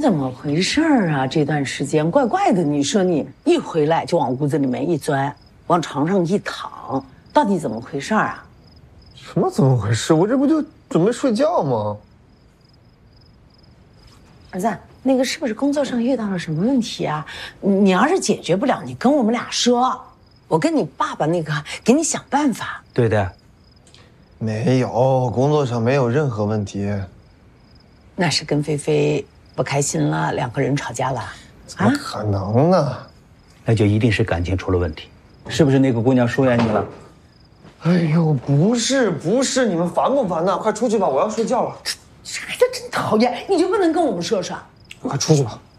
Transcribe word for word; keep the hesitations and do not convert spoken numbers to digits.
怎么回事啊？这段时间怪怪的。你说你一回来就往屋子里面一钻，往床上一躺，到底怎么回事啊？ 什么怎么回事？我这不就准备睡觉吗？ 儿子，那个是不是工作上遇到了什么问题啊？你要是解决不了，你跟我们俩说，我跟你爸爸那个给你想办法。 对的。 没有，工作上没有任何问题。 那是跟菲菲不开心了，两个人吵架了？ 怎么可能呢？啊、 那就一定是感情出了问题，是不是那个姑娘疏远你了？ 哎呦，不是不是，你们烦不烦呐？快出去吧，我要睡觉了。 这孩子真讨厌，你就不能跟我们说说？ 快出去吧。